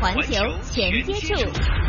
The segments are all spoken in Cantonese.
環球全接觸。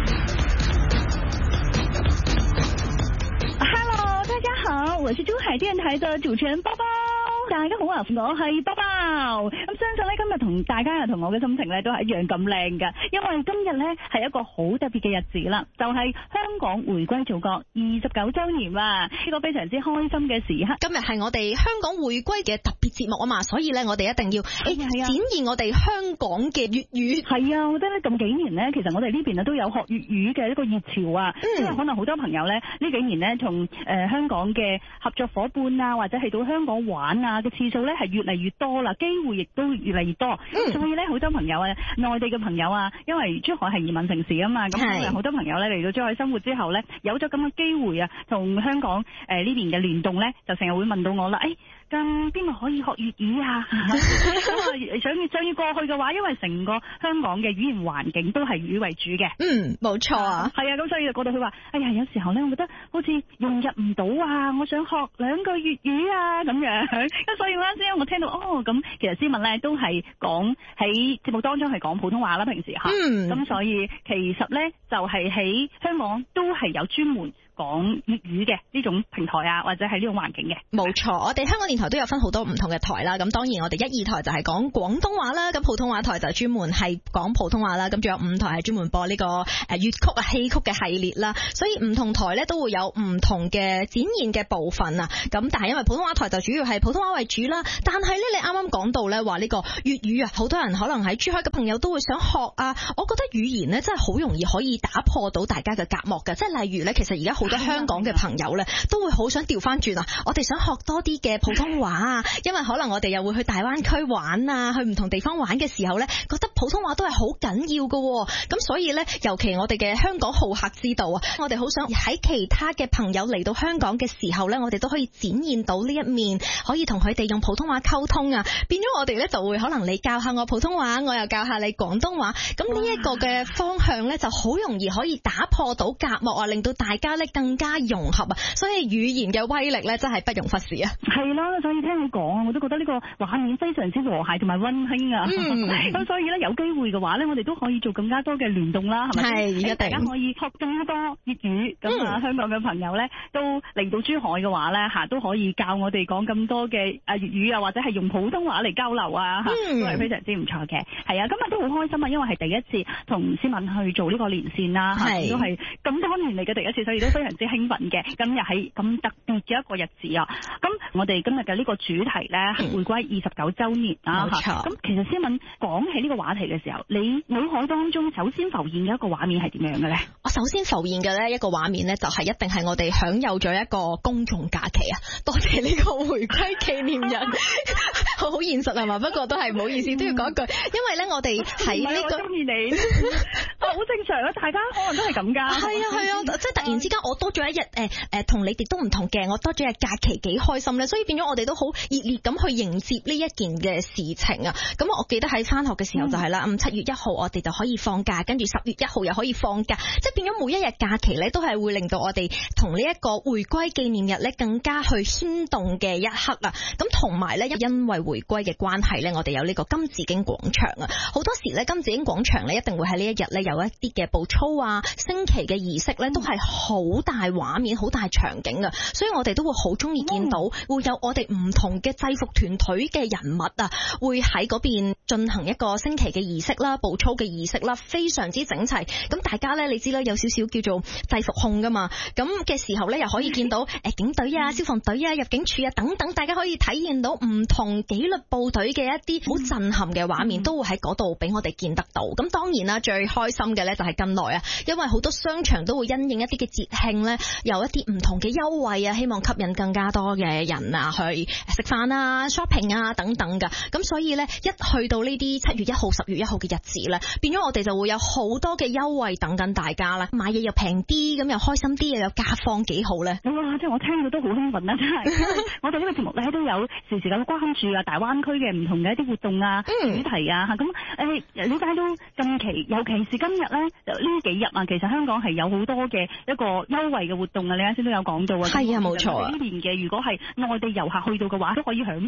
Hello， 大家好，我是珠海電台的主持人包包。大家好啊，我係包包。咁相信咧今日同大家同我嘅心情咧都係一樣咁靚㗎，因為今日咧係一個好特別嘅日子啦，就係香港回歸祖國29週年啊！呢個非常之開心嘅時刻。 今日係我哋香港回歸嘅特別節目啊嘛，所以咧我哋一定要展現我哋香港嘅粵語。 係啊，我覺得咧咁幾年咧，其實我哋呢邊啊都有學粵語嘅一個熱潮啊。因為可能好多朋友咧呢幾年咧同香港嘅合作夥伴啊，或者係到香港玩啊嘅次數咧係越嚟越多啦，機會亦都越嚟越多。所以咧好多朋友啊，內地嘅朋友啊，因為珠海係移民城市啊嘛，咁好多朋友咧嚟到珠海生活之後咧，有咗咁嘅機會啊，同香港呢邊嘅聯動咧，就成日會問到我啦，咁邊個可以學粵語啊？想要過去嘅話，因為成個香港嘅語言環境都係粵語為主嘅。 冇錯啊。 係啊，咁所以就過到去話，有時候咧，我覺得好似融入唔到啊，我想學兩句粵語啊咁樣。咁所以啱先我聽到咁其實思敏咧都係講喺節目當中係講普通話啦，平時嚇。咁所以其實咧就係喺香港都係有專門講粵語嘅呢種平台啊，或者係呢種環境嘅。 冇錯，我哋香港電台都有分好多唔同嘅台啦。咁當然我哋1、2台就係講廣東話啦，咁普通話台就專門係講普通話啦。咁仲有5台係專門播呢個粵曲啊、戲曲嘅系列啦。所以唔同台咧都會有唔同嘅展現嘅部分啊。咁但係因為普通話台就主要係普通話為主啦。但係咧你啱啱講到咧話呢個粵語啊，好多人可能喺珠海嘅朋友都會想學啊。我覺得語言咧真係好容易可以打破到大家嘅隔膜嘅。即係例如咧，其實而家好多香港嘅朋友咧都會好想調翻轉啊！我哋想學多啲嘅普通話啊，因為可能我哋又會去大灣區玩啊，去唔同地方玩嘅時候咧，覺得普通話都係好緊要㗎。咁所以咧，尤其我哋嘅香港好客之道啊，我哋好想喺其他嘅朋友嚟到香港嘅時候咧，我哋都可以展現到呢一面，可以同佢哋用普通話溝通啊。變咗我哋咧就會可能你教下我普通話，我又教下你廣東話，咁呢一個嘅方向咧就好容易可以打破到隔膜啊，令到大家咧更加融合啊，所以語言嘅威力咧真係不容忽視啊。 係啦，所以聽你講，我都覺得呢個畫面非常之和諧同埋溫馨啊。咁所以咧有機會嘅話咧，我哋都可以做更加多嘅聯動啦，係咪？係，大家可以學更加多粵語。咁香港嘅朋友咧都嚟到珠海嘅話咧都可以教我哋講咁多嘅粵語啊，或者係用普通話嚟交流啊，都係非常之唔錯嘅。係啊，今日都好開心啊，因為係第一次同思敏去做呢個連線啦，都係咁多年嚟嘅第一次，所以都非常之興奮嘅。今日係咁特別嘅一個日子啊！咁我哋今日嘅呢個主題咧係回歸29週年啊！冇錯。咁其實思敏講起呢個話題嘅時候，你腦海當中首先浮現嘅一個畫面係點樣嘅咧？我首先浮現嘅咧一個畫面咧，就係一定係我哋享有咗一個公眾假期啊！多謝呢個回歸紀念日，好現實係嘛？不過都係唔好意思，都要講一句，因為咧我哋喺呢個，我中意你，好正常啊！大家可能都係咁㗎。係啊，即係突然之間我多咗一日同你哋都唔同嘅，我多咗日假期幾開心咧，所以變咗我哋都好熱烈咁去迎接呢一件嘅事情啊！咁我記得喺返學嘅時候就係啦，7月1號我哋就可以放假，跟住10月1號又可以放假，即係變咗每一日假期咧都係會令到我哋同呢一個回歸紀念日咧更加去牽動嘅一刻啊！咁同埋咧，因為回歸嘅關係咧，我哋有呢個金紫荊廣場啊！好多時咧金紫荊廣場咧一定會喺呢一日咧有一啲嘅步操啊、升旗嘅儀式咧，都係好大畫面、好大場景啊！所以我哋都會好中意見到，會有我哋唔同嘅制服團隊嘅人物啊，會喺嗰邊進行一個升旗嘅儀式啦、步操嘅儀式啦，非常之整齊。咁大家咧，你知啦，有少少叫做制服控噶嘛。咁嘅時候咧，又可以見到警隊啊、消防隊啊、入境處啊等等，大家可以體驗到唔同紀律部隊嘅一啲好震撼嘅畫面，都會喺嗰度俾我哋見得到。咁當然啦，最開心嘅咧就係近來啊，因為好多商場都會因應一啲嘅節慶咧，有一啲唔同嘅優惠啊，希望吸引更加多嘅人啊去食飯啊、shopping 啊等等噶。咁所以咧，一去到呢啲7月1號、10月1號嘅日子咧，變咗我哋就會有好多嘅優惠等緊大家啦，買嘢又平啲，咁又開心啲，又有假放，幾好咧！哇！即係我聽到都好興奮啦，真係！我哋呢個節目咧都有時時咁關注啊大灣區嘅唔同嘅一啲活動啊、主題啊嚇。咁了解到近期，尤其是今日咧呢幾日啊，其實香港係有好多嘅一個優惠嘅活動啊！你啱先都有講到啊。係啊，冇錯啊！呢年嘅如果係內地遊客去到嘅話，都可以享受啦。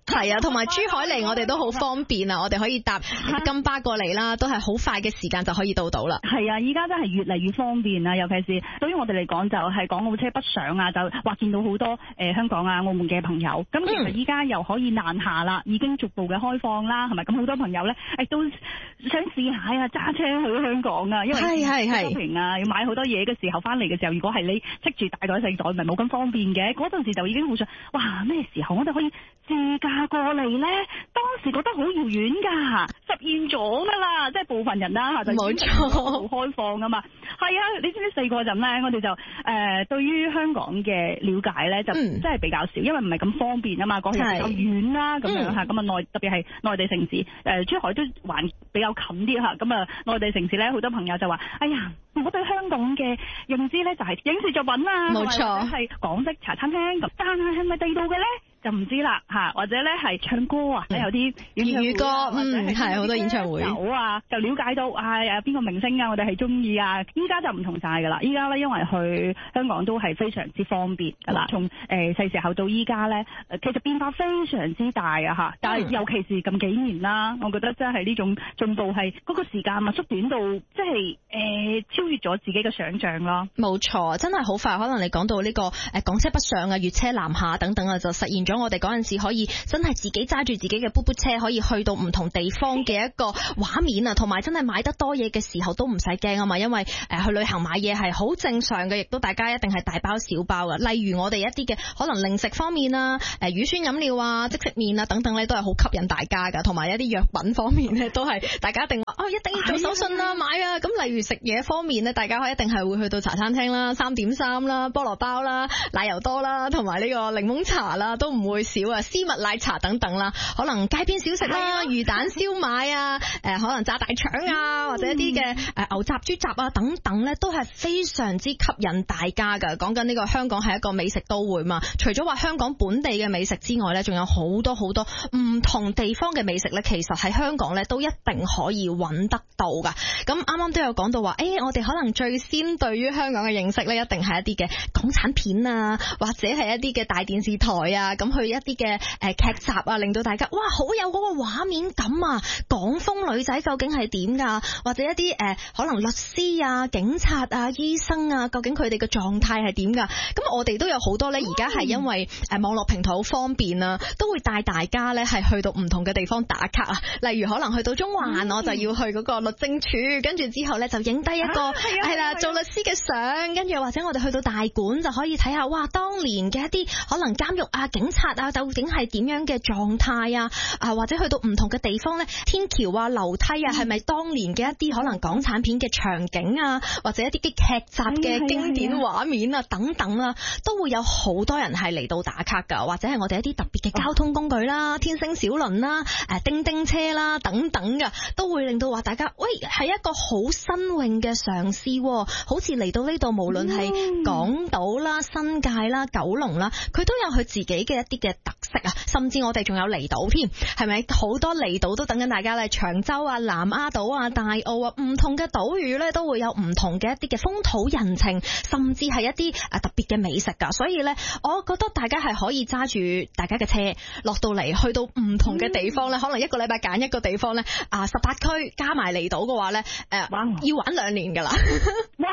係啊，同埋珠海嚟我哋都好方便啊，我哋可以搭金巴過嚟啦，都係好快嘅時間就可以到啦。 係啊，依家真係越嚟越方便啊，尤其是對於我哋嚟講就係港澳車北上啊，就話見到好多香港啊、澳門嘅朋友。咁其實依家又可以南下啦，已經逐步嘅開放啦，係咪？咁好多朋友咧都想試下啊，揸車去香港啊，因為shopping啊，要買好多嘢嘅時候，翻嚟嘅時候，如果係你拎住大袋細袋，咪冇咁方便嘅。嗰陣時就已經好想，哇！咩時候我哋可以自駕過嚟咧？當時覺得好遙遠㗎，實現咗㗎啦，即係部分人啦就冇錯，好開放㗎嘛。係啊，你知唔知4個人咧，我哋就對於香港嘅了解咧，就真係比較少，因為唔係咁方便啊嘛，講起比較遠啦咁樣嚇，咁啊特別係內地城市，珠海都還比較近啲嚇，咁啊內地城市咧好多朋友就話，哎呀，我對香港嘅認知咧就係影視作品啦，冇錯，係港式茶餐廳咁，但係咪地道嘅咧？就唔知啦嚇，或者咧係唱歌啊，有啲粵語歌， 係好多演唱會有啊，就了解到邊個明星啊，我哋係中意啊。依家就唔同晒噶啦，依家咧因為去香港都係非常之方便噶啦，從細時候到依家咧，其實變化非常之大啊嚇。但係尤其是近幾年啦，我覺得真係呢種進步係嗰個時間啊縮短到即係超越咗自己嘅想像咯。 冇錯，真係好快，可能你講到呢個港車北上啊、粵車南下等等啊，就實現咗我哋嗰陣時可以真係自己揸住自己嘅噗噗車，可以去到唔同地方嘅一個畫面啊，同埋真係買得多嘢嘅時候都唔使驚啊嘛，因為去旅行買嘢係好正常嘅，亦都大家一定係大包小包嘅。例如我哋一啲嘅可能零食方面啊、乳酸飲料啊、即食麵啊等等咧，都係好吸引大家噶，同埋一啲藥品方面咧，都係大家一定話一定要做手信啦買啊。咁例如食嘢方面咧，大家一定係會去到茶餐廳啦、3點3啦、菠蘿包啦、奶油多啦，同埋呢個檸檬茶啦，都唔會少啊，絲襪奶茶等等啦，可能街邊小食啦、魚蛋燒賣啊、可能炸大腸啊，或者一啲嘅牛雜豬雜啊等等咧，都係非常之吸引大家噶。講緊呢個香港係一個美食都會嘛，除咗話香港本地嘅美食之外咧，仲有好多好多唔同地方嘅美食咧，其實喺香港咧都一定可以揾得到噶。咁啱啱都有講到話，我哋可能最先對於香港嘅認識咧，一定係一啲嘅港產片啊，或者係一啲嘅大電視台啊，咁去一啲嘅劇集啊，令到大家哇好有嗰個畫面感啊！港風女仔究竟係點噶？或者一啲可能律師啊、警察啊、醫生啊，究竟佢哋嘅狀態係點噶？咁我哋都有好多咧，而家係因為網絡平台好方便啊，都會帶大家咧係去到唔同嘅地方打卡啊。例如可能去到中環，我就要去嗰個律政處，跟住之後咧就影低一個係啦做律師嘅相，跟住或者我哋去到大館就可以睇下，哇當年嘅一啲可能監獄啊、警察啊，究竟係點樣嘅狀態啊？或者去到唔同嘅地方咧，天橋啊、樓梯啊，係咪當年嘅一啲可能港產片嘅場景啊，或者一啲嘅劇集嘅經典畫面啊等等啊，都會有好多人係嚟到打卡噶，或者係我哋一啲特別嘅交通工具啦、天星小輪啦、叮叮車啦等等噶，都會令到話大家喂係一個好新穎嘅嘗試，好似嚟到呢度，無論係港島啦、新界啦、九龍啦，佢都有佢自己嘅一啲嘅特色啊，甚至我哋仲有離島添，係咪？好多離島都等緊大家咧，長洲啊、南丫島啊、大澳啊，唔同嘅島嶼咧都會有唔同嘅一啲嘅風土人情，甚至係一啲特別嘅美食噶。所以咧，我覺得大家係可以揸住大家嘅車落到嚟，去到唔同嘅地方咧，可能一個禮拜揀一個地方咧，18區加埋離島嘅話咧，要玩2年噶啦。哇！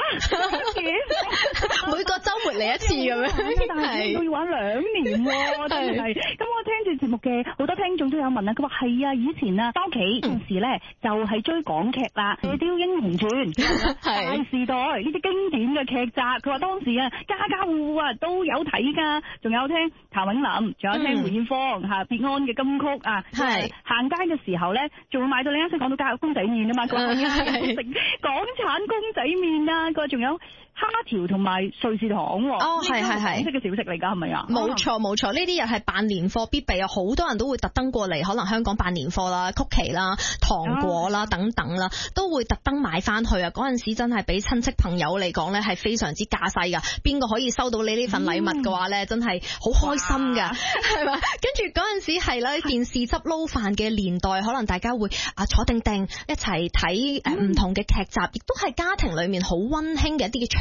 每個週末嚟一次咁樣， 但係都要玩2年喎，真係。咁我聽住節目嘅好多聽眾都有問啦，佢話係啊，以前啊翻屋企嗰陣時咧就係追港劇啦，《射雕英雄傳》、《大時代》呢啲經典嘅劇集，佢話當時啊家家戶戶啊都有睇噶，仲有聽譚詠麟，仲有聽梅艷芳嚇別安嘅金曲啊，行街嘅時候咧仲會買到你啱先講到家公仔麵啊嘛，佢話食港產公仔麵啊，佢話仲有蝦條同埋瑞士糖喎。哦，係港式嘅小食嚟㗎，係咪啊？ 冇錯冇錯，呢啲又係辦年貨必備啊！好多人都會特登過嚟，可能香港辦年貨啦、曲奇啦、糖果啦等等啦，都會特登買翻去啊！嗰陣時真係俾親戚朋友嚟講咧，係非常之架勢㗎。邊個可以收到你呢份禮物嘅話咧，真係好開心㗎，係嘛？跟住嗰陣時係啦，電視汁撈飯嘅年代，可能大家會坐定定一齊睇唔同嘅劇集，亦都係家庭裡面好溫馨嘅一啲嘅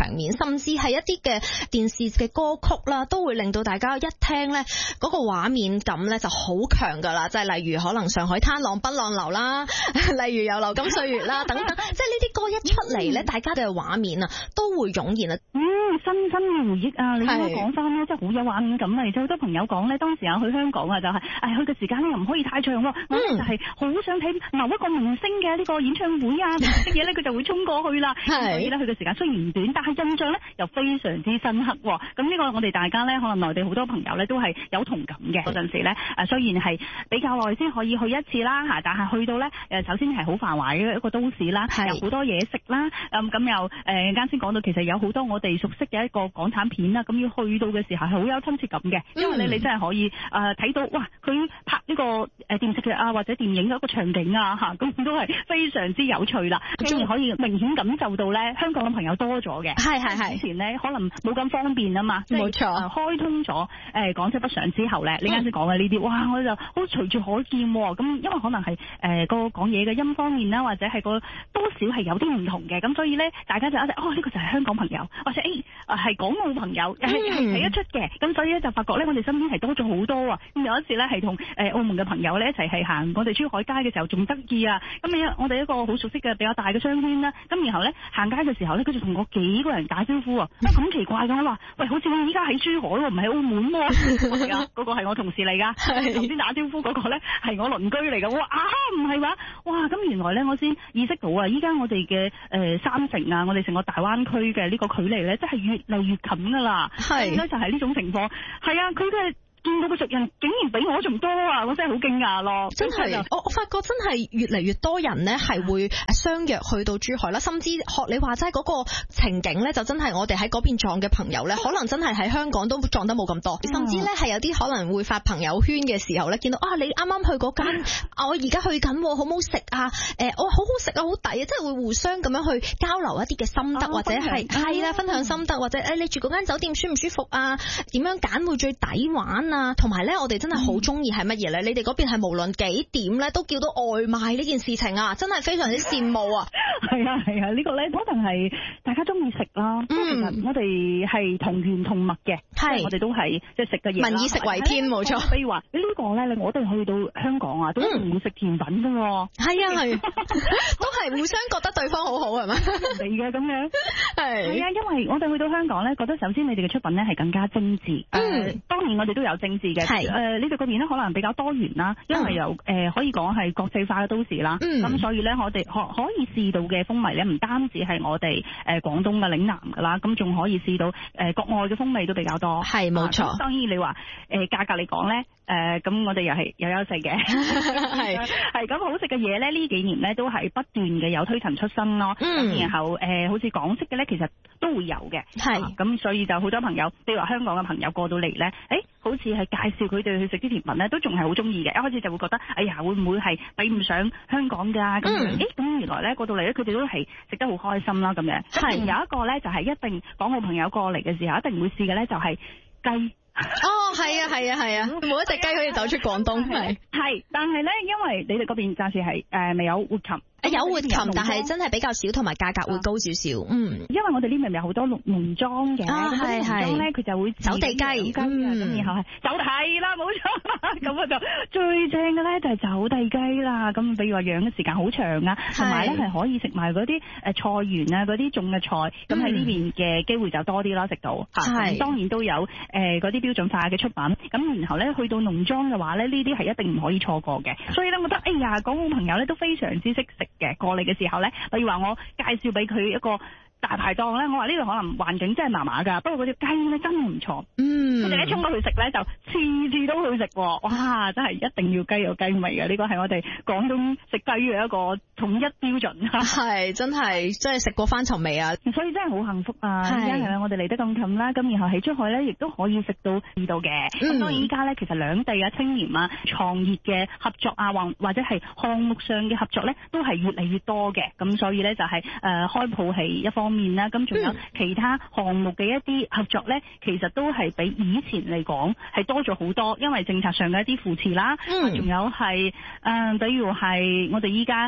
場面，甚至係一啲嘅電視嘅歌曲啦，都會令到大家一聽咧嗰個畫面感咧就好強噶啦，即係例如可能上海灘浪奔浪流啦，例如有流金歲月啦等等，即係呢啲歌一出嚟咧，大家嘅畫面啊都會湧現啊。 新嘅回憶啊！你應該講翻咧，真係好有畫面感啊！而且好多朋友講咧，當時去香港啊，就係去嘅時間咧又唔可以太長喎，我就係好想睇某一個明星嘅呢個演唱會啊，啲嘢咧佢就會衝過去啦。所以咧，佢嘅時間雖然唔短，但係印象咧又非常之深刻。咁呢個我哋大家咧，可能內地好多朋友咧都係有同感嘅。嗰陣時咧，雖然係比較耐先可以去一次啦，但係去到咧首先係好繁華嘅一個都市啦，有好多嘢食啦，咁又啱先講到其實有好多我哋熟悉嘅一個港產片啦，咁要去到嘅時候係好有親切感嘅，因為你真係可以睇到哇，佢拍呢個電視劇啊或者電影嘅一個場景啊嚇，咁都係非常之有趣啦。仲可以明顯感受到咧，香港嘅朋友多咗嘅。係。以前咧可能冇咁方便啊嘛，冇錯。開通咗港車北上之後咧，你啱先講嘅呢啲，哇，我就好隨處可見喎。咁因為可能係個講嘢嘅音方面啦，或者係個多少係有啲唔同嘅，咁所以咧大家就一直呢個就係香港朋友，或者係港澳朋友係睇得出嘅，咁所以咧就發覺咧我哋身邊係多咗好多啊！咁有一次咧係同澳門嘅朋友咧一齊係行我哋珠海街嘅時候仲得意啊！咁我哋一個好熟悉嘅比較大嘅商圈啦，咁然後咧行街嘅時候咧，佢就同我幾個人打招呼啊！咁奇怪㗎，我話喂，好似我依家喺珠海喎，唔係澳門喎。係啊，嗰個係我同事嚟㗎，頭先打招呼嗰個咧係我鄰居嚟㗎。我話唔係話，哇！咁原來咧我先意識到啊，依家我哋嘅三城啊，我哋成個大灣區嘅呢個距離咧，真係越嚟越近㗎啦。應該就係呢種情況。係啊，佢嘅見到嘅熟人竟然比我仲多啊！我真係好驚訝咯。真係，我發覺真係越嚟越多人咧係會相約去到珠海啦，甚至學你話齋嗰個情景咧，就真係我哋喺嗰邊撞嘅朋友咧，可能真係喺香港都撞得冇咁多。甚至咧係有啲可能會發朋友圈嘅時候咧，見到你啱啱去嗰間，我而家去緊，好唔好食啊？我好好食啊，好抵啊！即係會互相咁樣去交流一啲嘅心得，或者係啦分享心得，或者你住嗰間酒店舒唔舒服啊？點樣揀會最抵玩啊？同埋咧，我哋真係好中意係乜嘢咧？你哋嗰邊係無論幾點咧，都叫到外賣呢件事情啊，真係非常之羨慕啊！係啊，呢個咧可能係大家中意食啦。其實我哋係同源同脈嘅，我哋都係即係食嘅嘢，民以食為天，冇錯。譬如話呢個咧，我哋去到香港啊，都唔會食甜品噶喎。係啊，都係互相覺得對方好好係咪？嚟嘅咁樣係啊，因為我哋去到香港咧，覺得首先你哋嘅出品咧係更加精緻。當然我哋都有精緻嘅。你哋嗰邊咧可能比較多元啦，因為由可以講係國際化嘅都市啦。咁所以咧，我哋可以試到嘅風味咧，唔單止係我哋廣東嘅嶺南㗎啦，咁仲可以試到國外嘅風味都比較多。係冇錯。當然你話價格嚟講咧，咁我哋又係有優勢嘅。係咁好食嘅嘢咧，呢幾年咧都係不斷嘅有推陳出新咯。咁然後好似港式嘅咧，其實都會有嘅。係咁，所以就好多朋友，譬如話香港嘅朋友過到嚟咧，好似係介紹佢哋去食啲甜品咧，都仲係好中意嘅。一開始就會覺得，哎呀，會唔會係比唔上香港㗎？咁樣，咁原來咧過到嚟咧，佢哋都係食得好開心啦。咁樣，咁有一個咧就係一定港澳朋友過嚟嘅時候一定會試嘅咧，就係雞。係啊，冇一隻雞可以走出廣東。係，但係咧，因為你哋嗰邊暫時係未有活禽。有活禽，但係真係比較少，同埋價格會高少少。因為我哋呢邊咪有好多農莊嘅，農莊咧佢就會走地雞，咁然後係走係啦，冇錯。咁我就最正嘅咧就係走地雞啦。咁比如話養嘅時間好長啊，同埋咧係可以食埋嗰啲菜園啊，嗰啲種嘅菜。咁喺呢邊嘅機會就多啲啦，食到。係，當然都有嗰啲標準化嘅出品。咁然後咧去到農莊嘅話咧，呢啲係一定唔可以錯過嘅。所以咧，我覺得哎呀，港澳朋友咧都非常之識食嘅，過嚟嘅時候咧，例如話我介紹俾佢一個大排檔咧，我話呢度可能環境真係麻麻㗎，不過嗰隻雞咧真係唔錯。佢哋一衝過去食咧，就次次都去食喎。哇！真係一定要雞有雞味嘅，呢個係我哋廣東食雞嘅一個統一標準。係真係食過翻尋味啊！所以真係好幸福啊！依家係我哋嚟得咁近啦，咁然後喺珠海咧，亦都可以食到呢度嘅。咁當然依家咧，其實兩地啊、青年啊、創業嘅合作啊，或者係項目上嘅合作咧，都係越嚟越多嘅。咁所以咧就係開鋪係一方面啦，咁仲有其他項目嘅一啲合作咧，其實都係比以前嚟講係多咗好多，因為政策上嘅一啲扶持啦，仲有係比如係我哋依家環境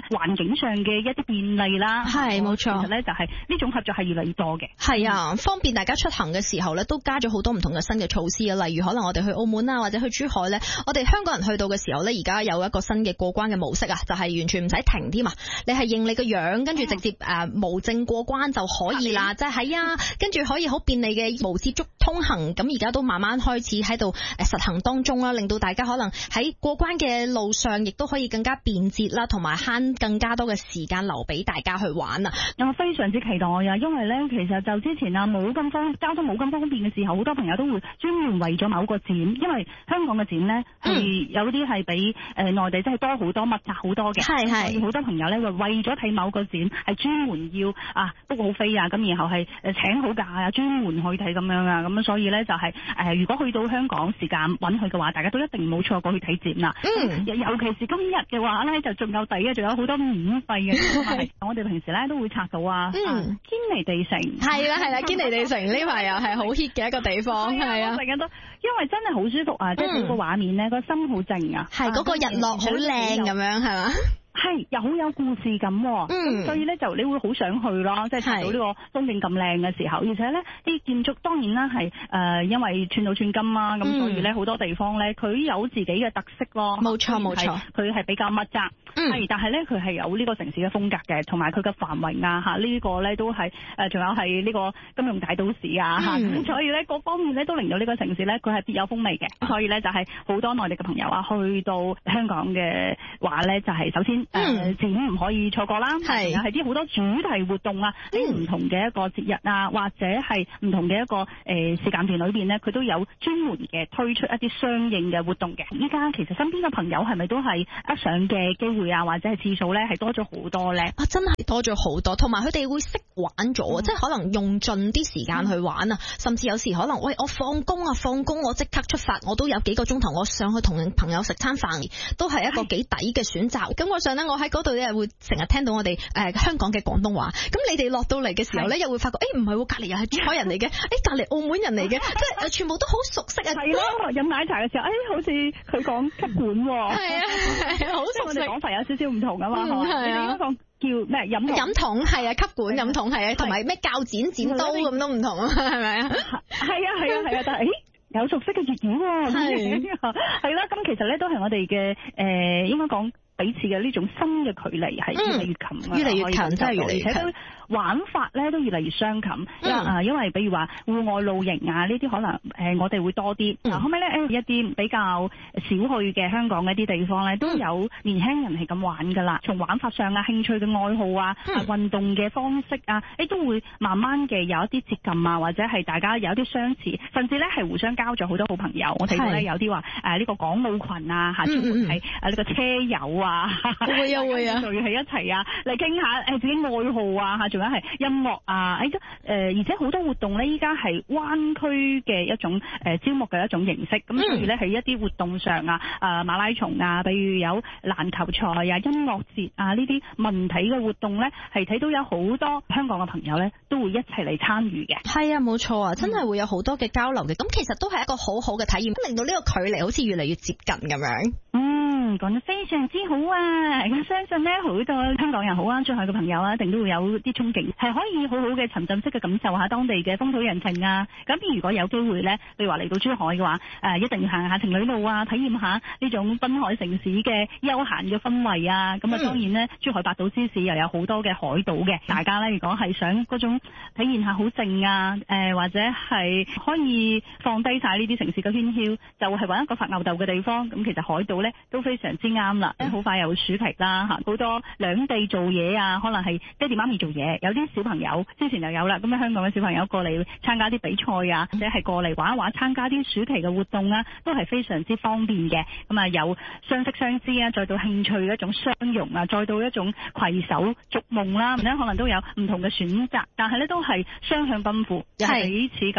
境上嘅一啲便利啦。 係冇錯， 其實咧就係呢種合作係越嚟越多嘅。 係啊，方便大家出行嘅時候咧，都加咗好多唔同嘅新嘅措施啊。例如可能我哋去澳門啊，或者去珠海咧，我哋香港人去到嘅時候咧，而家有一個新嘅過關嘅模式啊，就係完全唔使停添啊，你係認你個樣，跟住直接無證過關就可以啦。即係啊，跟住可以好便利嘅無接觸通行，咁而家都慢慢開始喺度實行當中啦，令到大家可能喺過關嘅路上亦都可以更加便捷啦，同埋慳更加多嘅時間留俾大家去玩啊！ 我非常之期待啊，因為咧其實就之前啊交通冇咁方便嘅時候，好多朋友都會專門為咗某個展，因為香港嘅展咧係有啲係比內地真係多好多密集好多嘅，係好多朋友咧為咗睇某個展係專門要book好飛啊，咁然後係請好假啊，專門去睇咁樣啊，咁所以咧就係如果去到香港時間允許嘅話，大家都一定冇錯過去睇展啦。尤其是今日嘅話咧，就仲有抵嘅，仲有好多免費嘅。我哋平時咧都會拆到堅尼地城係啦，堅尼地城呢排又係好 hit 嘅一個地方，係啊， 成日都因為真係好舒服啊，即係個畫面咧個心好靜啊， 係嗰個日落好靚咁樣係嘛。 係又好有故事感，所以咧就你會好想去咯，即係睇到呢個風景咁靚嘅時候，而且咧啲建築當然啦係因為寸土寸金啊，咁所以咧好多地方咧佢有自己嘅特色咯。冇錯，佢係比較密集，但係咧佢係有呢個城市嘅風格嘅，同埋佢嘅繁榮啊嚇，呢個咧都係仲有係呢個金融大都市啊嚇，所以咧各方面咧都令到呢個城市咧佢係別有風味嘅，所以咧就係好多內地嘅朋友啊去到香港嘅話咧就係首先展唔可以錯過啦，係啲好多主題活動啊，喺唔同嘅一個節日啊，或者係唔同嘅一個時間段裏邊呢，佢都有專門嘅推出一啲相應嘅活動嘅。依家其實身邊嘅朋友係咪都係得上嘅機會啊，或者係次數咧係多咗好多咧？ 真係多咗好多，同埋佢哋會識玩咗，即係可能用盡啲時間去玩啊，甚至有時可能喂我放工我即刻出發，我都有幾個鐘頭，我上去同朋友食餐飯，都係一個幾抵嘅選擇。咁我上咧我喺嗰度咧會成日聽到我哋香港嘅廣東話，咁你哋落到嚟嘅時候咧，又會發覺唔係喎，隔離又係珠海人嚟嘅，隔離澳門人嚟嘅，即係全部都好熟悉啊！ 係咯，飲奶茶嘅時候，好似佢講吸管喎， 係啊，好熟悉。 我哋講法有少少唔同啊嘛，係啊，你嗰個叫咩飲筒係啊，吸管飲筒係啊，同埋咩鉸剪刀咁都唔同啊，係咪啊？ 係啊，但係有熟悉嘅粵語喎，係啦，咁其實咧都係我哋嘅應該講彼此嘅呢種新嘅距離係越嚟越近啊， 越嚟越近，真係越嚟越近。 而且都玩法咧都越嚟越相近，因為比如話戶外露營啊呢啲可能我哋會多啲，後尾咧一啲比較少去嘅香港嘅一啲地方咧都有年輕人係咁玩噶啦，從玩法上啊、興趣嘅愛好啊、運動嘅方式啊，都會慢慢嘅有一啲接近啊，或者係大家有一啲相似，甚至咧係互相交咗好多好朋友。我睇到咧有啲話呢個港澳群啊嚇，專門係呢個車友啊，會啊，聚喺一齊啊嚟傾下自己愛好啊嚇，仲有係音樂啊，而且好多活動咧依家係灣區嘅一種招募嘅一種形式，咁所以咧喺一啲活動上啊，馬拉松啊，比如有籃球賽啊、音樂節啊呢啲文體嘅活動咧，係睇到有好多香港嘅朋友咧都會一齊嚟參與嘅。係啊，冇錯啊，真係會有好多嘅交流嘅，咁其實都係一個好好嘅體驗，令到呢個距離好似越嚟越接近咁樣。講得非常之好啊！咁相信咧好多香港人好啊，珠海嘅朋友啊，一定都會有啲憧憬，係可以好好嘅沉浸式嘅感受下當地嘅風土人情啊！咁如果有機會咧，譬如話嚟到珠海嘅話，一定要行下情侶路啊，體驗下呢種濱海城市嘅休閒嘅氛圍啊！咁當然咧，珠海八島之市又有好多嘅海島嘅，大家咧如果係想嗰種體驗下好靜啊，或者係可以放低晒呢啲城市嘅喧囂，就係揾一個發吽哣嘅地方。咁其實海島咧都非常之啱啦，好快又會暑期啦嚇，好多兩地做嘢啊，可能係爹哋媽咪做嘢，有啲小朋友之前就有啦，咁香港嘅小朋友過嚟參加啲比賽啊，或者係過嚟玩一玩，參加啲暑期嘅活動啊，都係非常之方便嘅。咁啊，有相識相知啊，再到興趣嘅一種相融啊，再到一種攜手逐夢啦，可能都有唔同嘅選擇，但係咧都係雙向奔赴，又係彼此咁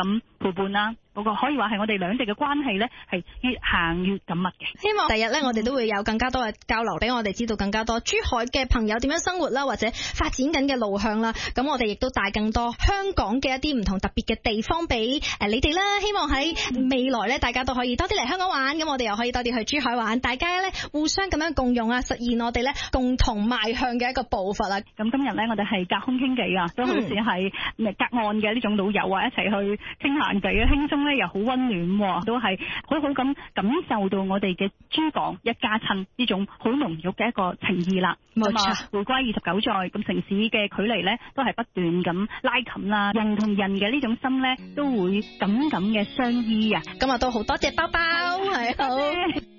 陪伴啦。嗰個可以話係我哋兩地嘅關係咧，係越行越緊密嘅。 希望第日咧，我哋都會有更加多嘅交流，俾我哋知道更加多珠海嘅朋友點樣生活啦，或者發展緊嘅路向啦。咁我哋亦都帶更多香港嘅一啲唔同特別嘅地方俾你哋啦。希望喺未來咧，大家都可以多啲嚟香港玩，咁我哋又可以多啲去珠海玩，大家咧互相咁樣共用啊，實現我哋咧共同邁向嘅一個步伐啦。 咁今日咧，我哋係隔空傾偈啊，都好似係隔岸嘅呢種老友啊，一齊去傾閒偈啊，輕鬆咧又好溫暖，都係好好咁感受到我哋嘅珠港一家親呢種好濃郁嘅一個情誼啦。 冇錯， 回歸29載，咁城市嘅距離咧都係不斷咁拉近啦，人同人嘅呢種心咧都會緊緊嘅相依啊。 今日都好多謝包包，係好。